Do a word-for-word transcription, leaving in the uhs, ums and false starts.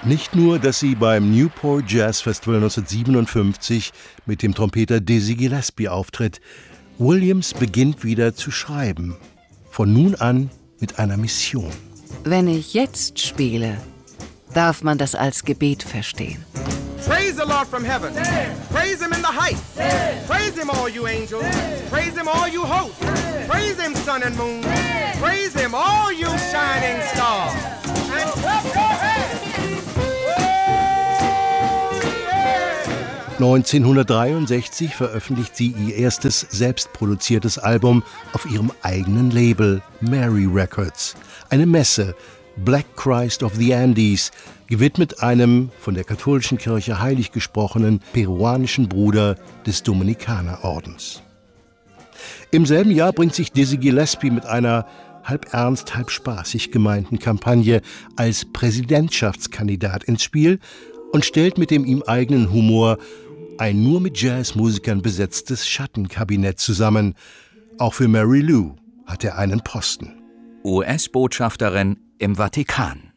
Nicht nur, dass sie beim Newport Jazz Festival neunzehnhundertsiebenundfünfzig mit dem Trompeter Dizzy Gillespie auftritt. Williams beginnt wieder zu schreiben. Von nun an mit einer Mission. Wenn ich jetzt spiele, darf man das als Gebet verstehen. Praise the Lord from heaven. Praise him in the heights. Praise him, all you angels. Praise him, all you hosts. Praise him, sun and moon. Praise him, all you shining stars. And clap your hands. neunzehnhundertdreiundsechzig veröffentlicht sie ihr erstes selbstproduziertes Album auf ihrem eigenen Label Mary Records. Eine Messe, Black Christ of the Andes, gewidmet einem von der katholischen Kirche heilig gesprochenen peruanischen Bruder des Dominikanerordens. Im selben Jahr bringt sich Dizzy Gillespie mit einer halb ernst, halb spaßig gemeinten Kampagne als Präsidentschaftskandidat ins Spiel und stellt mit dem ihm eigenen Humor ein nur mit Jazzmusikern besetztes Schattenkabinett zusammen. Auch für Mary Lou hat er einen Posten. U S-Botschafterin im Vatikan.